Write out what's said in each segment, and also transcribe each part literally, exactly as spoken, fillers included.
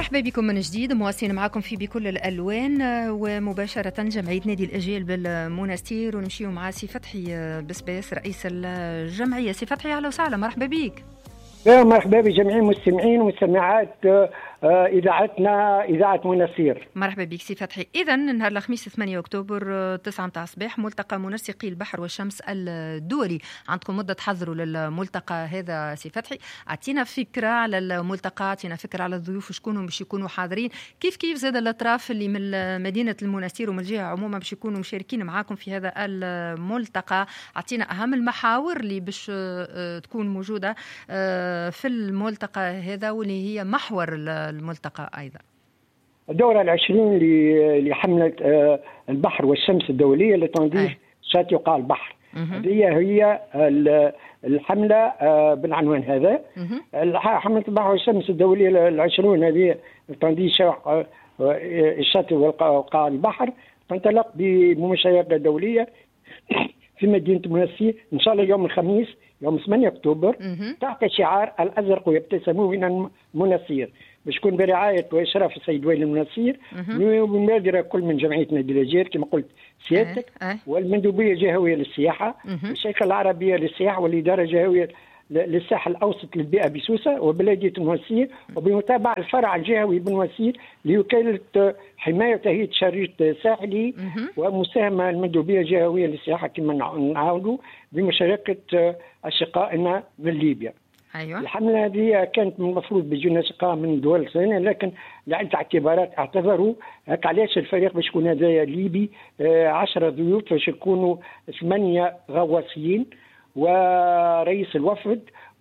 مرحبا بكم من جديد، مواصلين معكم في بكل الألوان ومباشرة جمعية نادي الأجيال بالمنستير، ونمشيو مع سي فتحي بسباس رئيس الجمعية. سي فتحي أهلا وسهلا، مرحبا بك. مرحبا بجميع المستمعين ومستمعات إذاعتنا إذاعة منستير. مرحبا بك سي فتحي. إذا نهار الخميس ثمانية أكتوبر تسعة متاع الصباح ملتقى منسقي البحر والشمس الدولي، عندكم مدة تحضروا للملتقى هذا سي فتحي. أعطينا فكرة على الملتقى، أعطينا فكرة على الضيوف شكونهم باش يكونوا حاضرين، كيف كيف زاد الأطراف اللي من مدينة المنستير ومن الجهة عموما باش يكونوا مشاركين معاكم في هذا الملتقى. أعطينا أهم المحاور اللي باش تكون موجودة في الملتقى هذا واللي هي محور الملتقى أيضا. الدورة العشرين لحملة البحر والشمس الدولية لتنظيف شاطئ وقاع البحر، هذه هي الحملة بالعنوان هذا. حملة البحر والشمس الدولية العشرون هذه لتنظيف الشاطئ وقاع البحر تنطلق بمشاركة دولية في مدينة منستير إن شاء الله يوم الخميس يوم ثمانية أكتوبر تحت شعار الأزرق يبتسمون من المنستير، باش تكون برعاية وإشراف السيد والي المنستير ومبادرة كل من جمعية نادي الأجيال كما قلت سيادتك، والمندوبية الجهوية للسياحة والشركة العربية للسياحة والإدارة الجهوية للساحل الأوسط للبيئة بسوسة وبلدية المنستير، وبمتابعة الفرع الجهوي بالمنستير لوكالة حماية وتهيئة شريط ساحلي ومساهمة المندوبية الجهوية للسياحة كما نعاودوا بمشاركة أشقائنا من ليبيا. أيوة. الحملة هذه كانت من المفروض بيجونا أشقاء من دول ثانية، لكن لعدة اعتبارات اعتذروا. علاش الفريق باش يكون هذا ليبي عشرة ضيوف باش يكونوا ثمانية غواصين ورئيس الوفد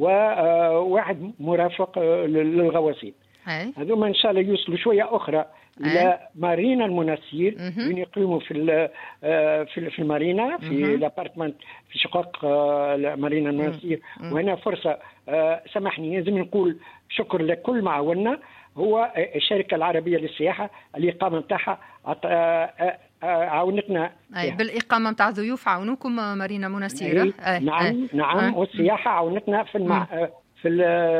وواحد مرافق للغواصين. هذوما ان شاء الله يوصلوا شويه اخرى الى مارينا المنستير وين يقيموا في في المارينا في الابارتمنت في شقق مارينا المنستير. وهنا فرصه سامحني لازم نقول شكر لكل معاوننا، هو الشركه العربيه للسياحه الإقامة نتاعها عاونتنا أي بالإقامة نتاع ضيوف، عاونوكم مارينا منستير. أي. أي. نعم أي. نعم أي. والسياحة عاونتنا في المع... في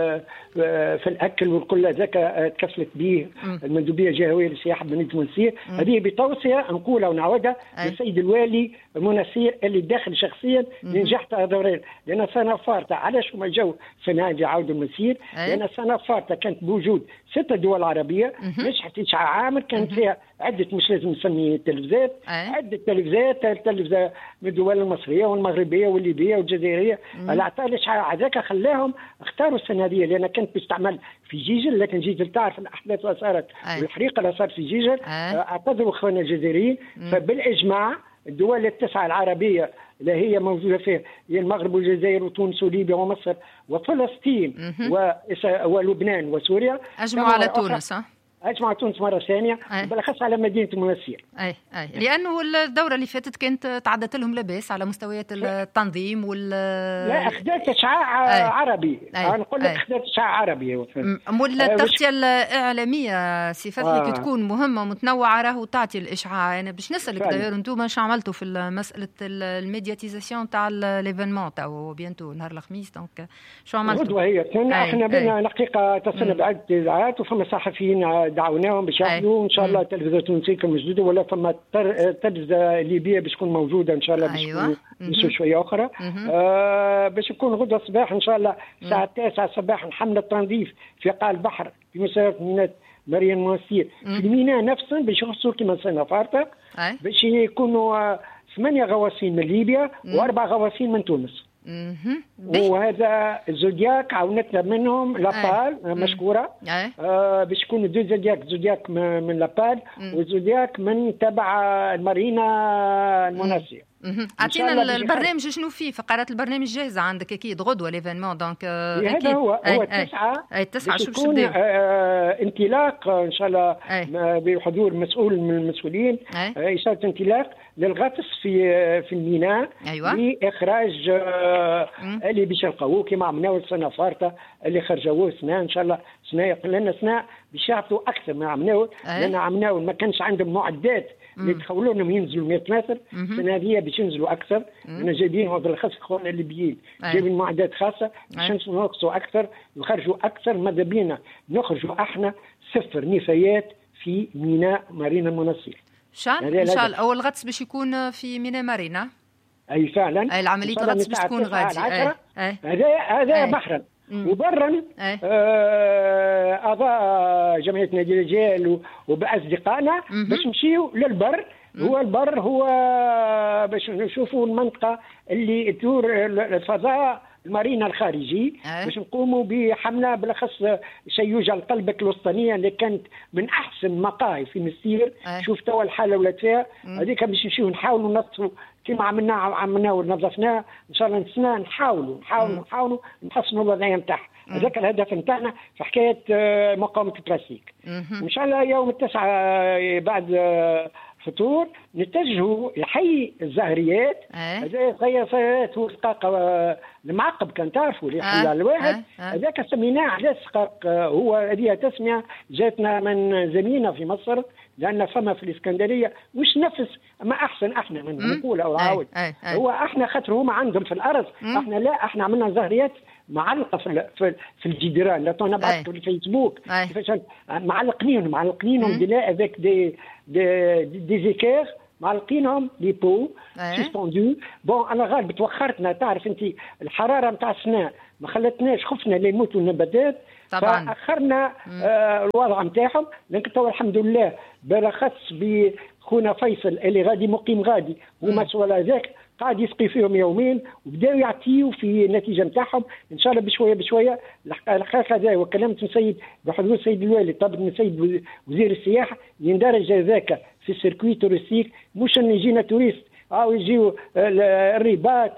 في الاكل والكل هذاك تكفلت به المندوبيه الجهويه للسياحه بمدينه منستير. هذه بتوصيه نقولها ونعودها للسيد الوالي منستير اللي داخل شخصيا لنجاح الدورين، لان السنه فارطه علاش هما جو سنه هذه عوده منستير، لان السنه فارطه كانت بوجود ستة دول عربيه نجحت إشعاع عامر كانت فيها عده، مش لازم نسمي تلفزات، عده تلفزات تلفزه من الدول المصريه والمغربيه والليبيه والجزائريه. العطاء الاشعاع هذاك خلاهم اختاروا السنه هذه لان كانت تستعمل في جيجل، لكن جيجل تعرف الاحداث اللي صارت والحريقه اللي صارت في جيجل. اعتذروا اخواننا الجزائريين، فبالاجماع الدول التسعه العربيه اللي هي موجوده فيها هي المغرب والجزائر وتونس وليبيا ومصر وفلسطين ولبنان وسوريا اجمعوا على تونس. ها أجمع تونس مرة ثانية بالأخص على مدينة المنستير. أي أي لأنه الدورة اللي فاتت كانت تعدت لهم لباس على مستويات التنظيم وال لا أخذت إشعاع أي. عربي. أنا نقول لك أخذت إشعاع عربي. والتغطية الإعلامية صفتها آه. تكون مهمة ومتنوعة راهو تعطي الإشعاع. أنا يعني باش نسألك داير أنتم شو عملتوا في مسألة الميدياتيزاسيون تاع ليفينمون تاعو بيانتو نهار الخميس، دونك شو عملتوا؟ غدوة هي احنا بينا دقيقة تصل بعدة إذاعات وفما صحفيين دعوناهم باش يحضروا ان شاء الله التلفزه التونسيه موجوده، ولا فما تلفزه ليبيه باش تكون موجوده ان شاء الله باش أيوة. تكون شويه اخرى آه باش يكون غدوه الصباح ان شاء الله الساعه التاسعة صباحا حمله تنظيف في قاع البحر في مسيره مدينه مارينا المنستير في الميناء نفسه باش يخصوا كما سنه فارطه باش يكونوا ثمانيه غواصين من ليبيا واربع غواصين من تونس. وهذا الزودياك عاونتنا منهم لابال مشكوره آه باش يكونوا دو زودياك، زودياك من لابال وزودياك من تبع المارينا المنستير. اعطينا البرنامج شنو فيه، فقرات البرنامج جاهزه عندك اكيد غدوه ليفينمون دونك هذا هو هو التسعه اي التسعه شو باش تبداو آه انطلاق ان شاء الله بحضور مسؤول من المسؤولين اشاره انطلاق للغطس في في الميناء. أيوة. لاخراج آه اللي باش نلقاوه كما عملناه السنه فارطه اللي خرجوه سنه ان شاء الله سنه لنا سنه باش يعطوا اكثر من عمناول، لان عمناول ما كانش عندهم معدات اللي تخولوا لهم ينزلوا مئة متر. السنه هذه باش ينزلوا اكثر، انا جايبين وبالخص خونا الليبيين جايبين معدات خاصه باش نقصوا اكثر ويخرجوا اكثر. ماذا بينا نخرجوا احنا صفر نفايات في ميناء مارينا المنصير. شان ان شاء الله اول غطس باش يكون في ميناء مارينا. اي فعلا اي العمليه الغطس باش تكون غادي. هذا هذا بحرا وبرا. آه اعضاء جمعيه نادي الرجال وباصدقائنا باش نمشيو للبر. هو البر هو باش نشوفوا المنطقه اللي تدور الفضاء المارينا الخارجي أه. باش نقوموا بحمله بالاخص شيوجه لقلبك الوسطانيه اللي كانت من احسن مقاهي في مسير. أه. شوف توا الحاله ولات فيها هذيك باش نمشيو نحاولوا ننظفوا كما عملنا عملنا ونظفناه ان شاء الله نسنا نحاولوا نحاولوا نحاولوا نحسنوا الوضعيه نتاعها. هذاك الهدف نتاعنا في حكايه مقاومه البلاستيك. ان شاء الله يوم التسعه بعد فطور نتجهوا لحي الزهريات. هذا سيارات ورقاق المعقب كان تعرفوا اللي حي على الواحد. هذاك سميناه علاش رقاق. هو هذه تسميه جاتنا من زميلنا في مصر لان فما في الاسكندريه مش نفس ما احسن احنا من نقول او عاود. هو احنا خاطر هما عندهم في الارض احنا لا احنا عملنا زهريات معلقه في في الجدران. لا نبعث في الفيسبوك كيفاش معلقينهم معلقينهم ديلا افيك دي دي دي زيكير معلقينهم لي بو سسبوندو. بون انا غالب توخرتنا تعرف انت الحراره نتاع السنه ما خلتناش خفنا اللي يموتوا النباتات طبعا فاخرنا آه الوضع نتاعهم. لكن تو الحمد لله بالاخص بخونا فيصل اللي غادي مقيم غادي ومسؤول هذاك قاعد يسقي فيهم يومين وبداوا يعطيوا في النتيجه نتاعهم ان شاء الله بشويه بشويه. الحقيقه هذا وكلمت السيد بحضور السيد الوالي طلبت من السيد وزير السياحه يندرج هذاك في السيركوي تورستيك مش ان يجينا توريست او يجيو الرباط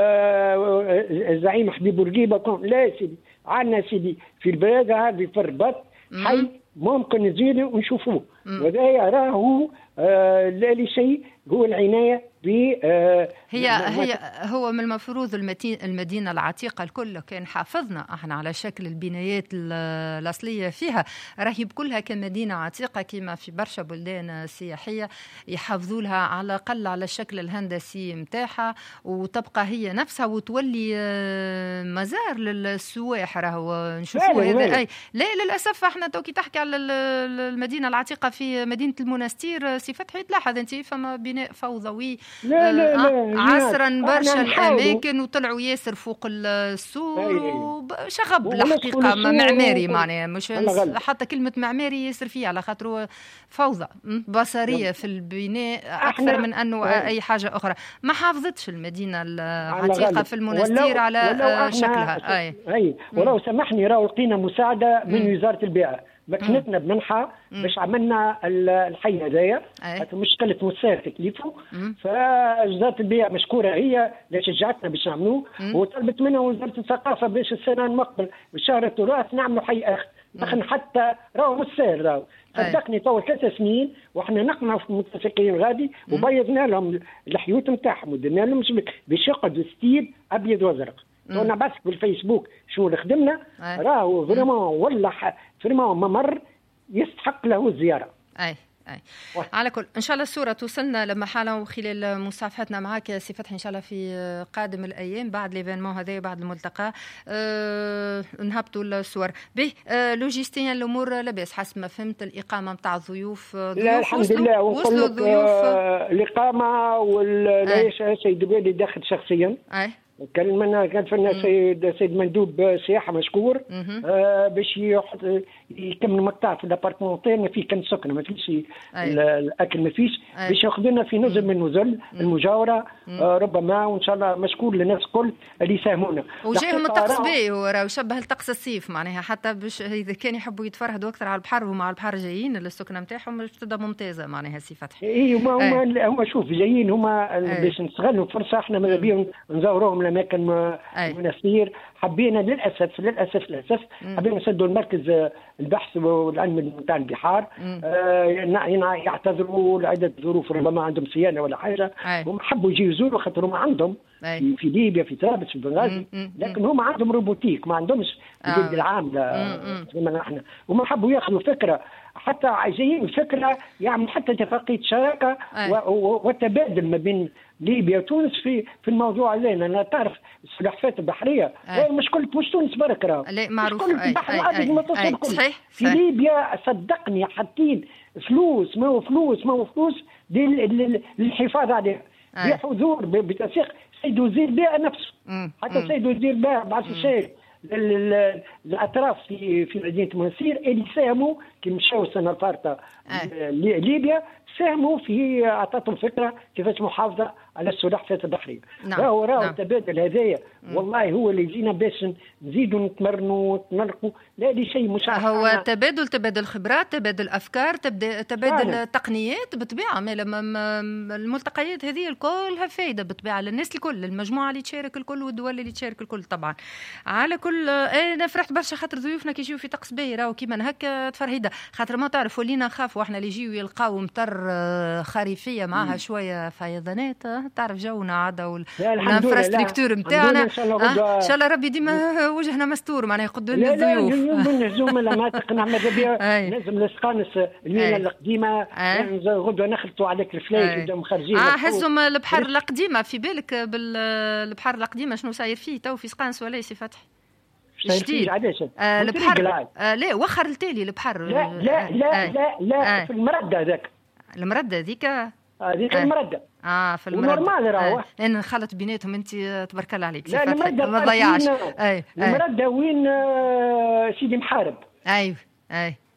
الزعيم حبيب بورقيبه. لا سيدي عندنا سيدي في البلاد هذه في الرباط حي ممكن نزيدوا ونشوفوه. وهذا راهو آه لا شيء هو العنايه ب آه هي هي هو من المفروض المدينه العتيقه الكل كان حافظنا احنا على شكل البنايات الاصليه فيها راهي بكلها كمدينه عتيقه كما في برشا بلدان سياحيه يحافظوا لها على الاقل على الشكل الهندسي نتاعها وتبقى هي نفسها وتولي آه مزار للسواح. راهو نشوفوا هذا اي لا للاسف احنا توكي تحكي على المدينه العتيقه في مدينه المنستير سي فتحي تلاحظ انت فما بناء فوضوي لا لا لا عصرا برشا الاماكن وطلعوا ياسر فوق السور وشغب الحقيقه معماري معناها مش حتى كلمه معماري ياسر فيه على خاطر فوضى بصريه في البناء اكثر من انه اي حاجه اخرى. ما حافظتش المدينه العتيقه في المنستير على شكلها. اي اي ولو سمحني راهو لقينا مساعده من وزاره البيئه مكنتنا بمنحة باش عملنا الحي هذايا مشكلة مسار تكليفه. فوزارة البيئة مشكورة هي اللي شجعتنا باش نعملوه وطلبت منها وزارة الثقافة باش السنة المقبل بالشهر التراث نعملوا حي آخر. دخل حتى راهو مسار راهو صدقني تو ثلاث سنين واحنا نقنعوا في المتفقين غادي وبيضنا لهم الحيوت نتاعهم ودرنا لهم باش يقعدوا ستيل ابيض وازرق. وانا بس بالفيسبوك شو اللي خدمنا راهو فريمون والله فريمون ممر يستحق له الزياره. اي اي على كل ان شاء الله الصوره توصلنا لما حاله خلال مصافحتنا معك يا سي فتحي ان شاء الله في قادم الايام بعد ليفينمون هذا بعد الملتقى. أه نهبطوا الصور به. أه لوجيستيا الامور لاباس حسب ما فهمت الاقامه نتاع الضيوف لا الحمد لله وصلوا الضيوف آه الاقامه والعيش سيد الوالي داخل شخصيا. اي كان منا كان فينا سيد سيد مندوب سياحه مشكور آه باش يكمل مقطع في الابارتمون تاعنا فيه كم سكنه ما فيش الاكل ما فيش باش ياخذنا في نزل من نزل المجاوره آه ربما وان شاء الله مشكور للناس الكل اللي يساهمونا. وجاهم الطقس باهي وراه شبه الطقس الصيف معناها حتى باش اذا كان يحبوا يتفرهدوا اكثر على البحر ومع البحر جايين السكنه نتاعهم تبدا ممتازه معناها سي فتحي. اي هما هما شوف جايين هما باش نستغلوا الفرصه احنا ماذا بيهم نزوروهم الاماكن المناسير حبينا للاسف للاسف للاسف حبينا نسدوا المركز البحث والعلم نتاع البحار. آه يعتذروا لعده ظروف، ربما عندهم صيانه ولا حاجه، هم حبوا يجوا يزوروا خاطر هم عندهم أي. في ليبيا في طرابلس في بنغازي، لكن هم عندهم روبوتيك ما عندهمش الجلد العامله كما احنا، هم حبوا ياخذوا فكره حتى جايين فكره يعمل حتى اتفاقيه شراكه وتبادل ما بين ليبيا وتونس في في الموضوع هذا. انا تعرف السلاحفات البحريه مش كل مش تونس برك راهو لا معروف كل البحر الابيض المتوسط كله صحيح في ليبيا صدقني حاطين فلوس ما هو فلوس ما هو فلوس للحفاظ عليها بحضور بتنسيق سيد وزير بيئه نفسه. حتى سيد وزير بيئه بعث الشيء الاطراف في في مدينه منسير اللي ساهموا كي مشاو السنه الفارطه ليبيا، ساهموا في اعطتهم فكره كيفاش محافظه على السلاحفات البحريه. نعم. راهو راهو نعم. التبادل هذايا والله هو اللي يجينا باش نزيدوا نتمرنوا ونتنلقوا، لا دي شيء مش هو تبادل تبادل خبرات، تبادل افكار، تبادل فعلا. تقنيات بالطبيعه. الملتقيات هذه الكلها فايده بالطبيعه للناس الكل، المجموعه اللي تشارك الكل والدول اللي تشارك الكل. طبعا على كل انا فرحت برشا خاطر ضيوفنا كي يجيو في طقس باهي راهو كيما هكا تفرهيده، خاطر ما تعرفوا لينا نخافوا احنا اللي يجيو يلقاو مطر خريفيه معها شويه فيضانات، تعرف جونا عاده والانفراستركتور نتاعنا ان شاء الله ربي ديما وجهنا مستور معناها يقدوا لنا الضيوف. لا لا نهزوم لا تقنع ماذا بيا لازم السقانس المينا القديمه غدوه نخلطوا عليك الفلايش ونبداو مخرجين. اه هزهم البحر القديمه في بالك بالبحر القديمه شنو صاير فيه تو في سقانس ولا سي فتحي؟ جديد آه البحر آه لا وخر التالي البحر. لا لا لا آه لا لا آه في المردة ذاك المردة ذيك هذيك آه المردة اه في المردة نورمال راهو انا نخلط بيناتهم انت تبارك الله عليك. لا المردة ما تضيعش. المردة وين آه سيدي محارب. ايوه اي